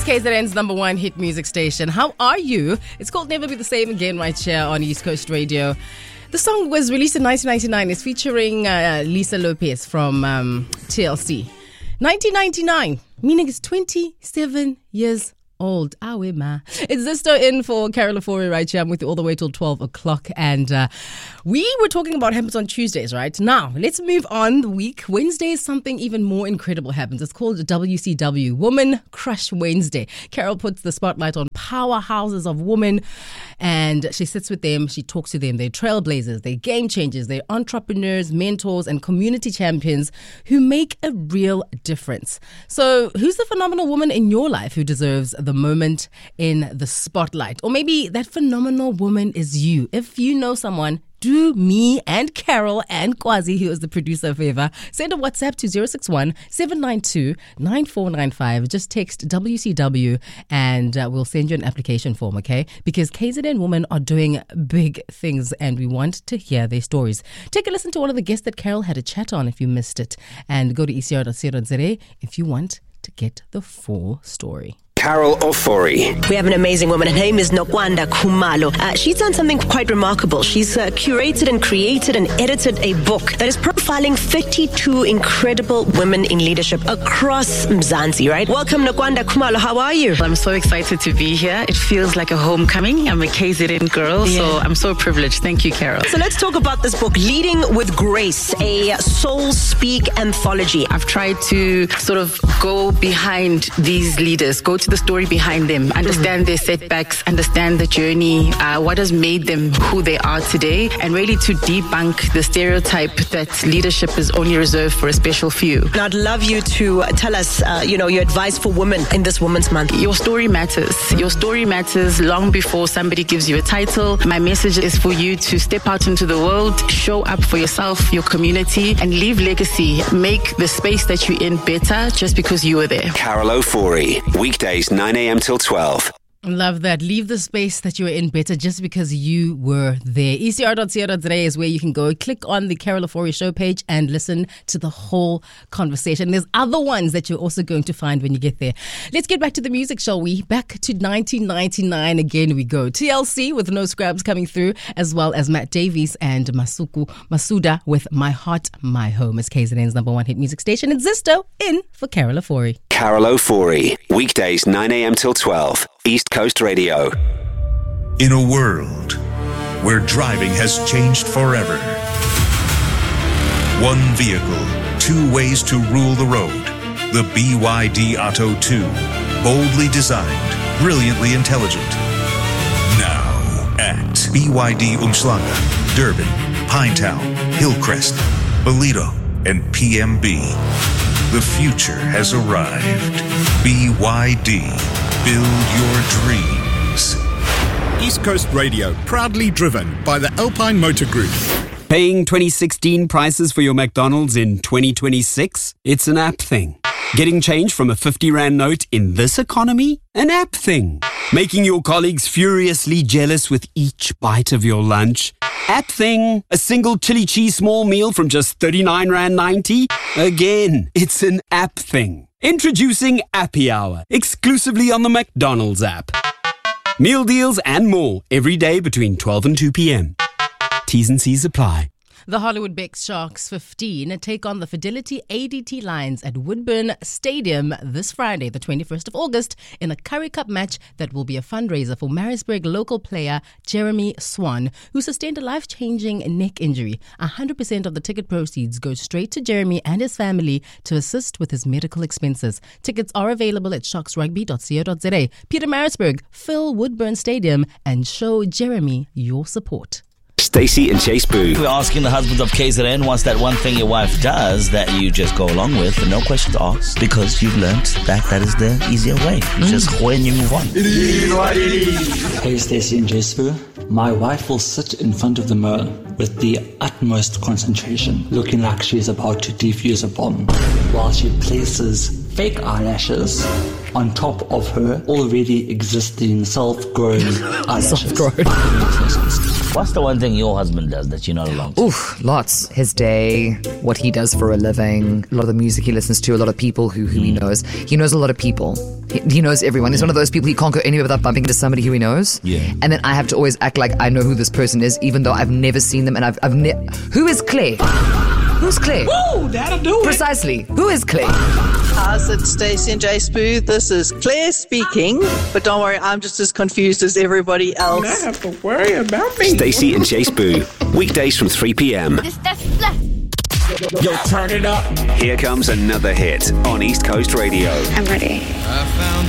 KZN's number one hit music station. How are you? It's called Never Be the Same Again right here on East Coast Radio. The song was released in 1999. It's featuring Lisa Lopez from TLC. 1999, meaning it's 27 years old. It's Zisto in for Carol Afori right here. I'm with you all the way till 12 o'clock. And we were talking about happens on Tuesdays, right? Now, let's move on the week. Wednesday, something even more incredible happens. It's called WCW, Woman Crush Wednesday. Carol puts the spotlight on powerhouses of women and she sits with them, she talks to them. They're trailblazers, they're game changers, they're entrepreneurs, mentors, and community champions who make a real difference. So who's the phenomenal woman in your life who deserves the moment in the spotlight? Or maybe that phenomenal woman is you. If you know someone, do me and Carol and Kwazi, who is the producer, a favor. Send a WhatsApp to 061-792-9495. Just text WCW and we'll send you an application form, okay? Because KZN women are doing big things and we want to hear their stories. Take a listen to one of the guests that Carol had a chat on if you missed it. And go to ecr.co.za if you want to get the full story. Carol Ofori. We have an amazing woman. Her name is Nokwanda Khumalo. She's done something quite remarkable. She's curated and created and edited a book that is profiling 32 incredible women in leadership across Mzansi, right? Welcome, Nokwanda Khumalo. How are you? I'm so excited to be here. It feels like a homecoming. I'm a KZN girl, so I'm so privileged. Thank you, Carol. So let's talk about this book, Leading with Grace, a Soul Speak anthology. I've tried to sort of go behind these leaders, go to the story behind them, understand their setbacks, understand the journey, what has made them who they are today, and really to debunk the stereotype that leadership is only reserved for a special few. And I'd love you to tell us, your advice for women in this Women's Month. Your story matters. Your story matters long before somebody gives you a title. My message is for you to step out into the world, show up for yourself, your community, and leave legacy. Make the space that you're in better just because you were there. Carol Ofori, weekdays 9 a.m. till 12. Love that. Leave the space that you were in better just because you were there. ECR.co.za is where you can go. Click on the Carol Ofori show page and listen to the whole conversation. There's other ones that you're also going to find when you get there. Let's get back to the music, shall we? Back to 1999 again we go. TLC with No Scrubs coming through, as well as Matt Davies and Masuda with My Heart, My Home. It's KZN's number one hit music station. It's Zisto in for Carol Ofori. Carol Ofori, weekdays 9 a.m. till 12. East Coast Radio. In a world where driving has changed forever, one vehicle, two ways to rule the road. The BYD Atto 2. Boldly designed, brilliantly intelligent. Now at BYD Umhlanga, Durban, Pinetown, Hillcrest, Ballito, and PMB. The future has arrived. BYD. Build your dreams. East Coast Radio, proudly driven by the Alpine Motor Group. Paying 2016 prices for your McDonald's in 2026? It's an app thing. Getting change from a 50 Rand note in this economy? An app thing. Making your colleagues furiously jealous with each bite of your lunch? App thing. A single chili cheese small meal from just 39 Rand 90? Again, it's an app thing. Introducing Appy Hour, exclusively on the McDonald's app. Meal deals and more every day between 12 and 2 p.m. T's and C's apply. The Hollywood Becks Sharks 15 take on the Fidelity ADT Lions at Woodburn Stadium this Friday, the 21st of August, in a Currie Cup match that will be a fundraiser for Maritzburg local player Jeremy Swan, who sustained a life-changing neck injury. 100% of the ticket proceeds go straight to Jeremy and his family to assist with his medical expenses. Tickets are available at sharksrugby.co.za. Peter Maritzburg, fill Woodburn Stadium and show Jeremy your support. Stacey and Chase Boo. We're asking the husbands of KZN, what's that one thing your wife does that you just go along with and no questions asked because you've learned that is the easier way. You just when you move on. It is what it is. Hey Stacey and Chase Boo. My wife will sit in front of the mirror with the utmost concentration, looking like she's about to defuse a bomb, while she places fake eyelashes on top of her already existing self-grown eyelashes. What's the one thing your husband does that you're not along to? Oof, lots. His day, what he does for a living, a lot of the music he listens to, a lot of people who he knows. He knows a lot of people. He knows everyone. He's one of those people he can't go anywhere without bumping into somebody who he knows. Yeah. And then I have to always act like I know who this person is, even though I've never seen them. And who is Claire? Who's Claire? Woo, that'll do it. Precisely. Who is Claire? It's Stacey and Jay Spoo. This is Claire speaking, but don't worry, I'm just as confused as everybody else. You don't have to worry about me. Stacey and Jay Spoo, weekdays from 3 p.m. Yo, turn it up. Here comes another hit on East Coast Radio. I'm ready. I found